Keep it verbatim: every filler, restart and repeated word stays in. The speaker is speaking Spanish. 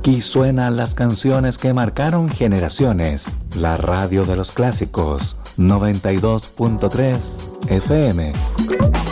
Aquí suenan las canciones que marcaron generaciones. La radio de los clásicos, noventa y dos punto tres F M.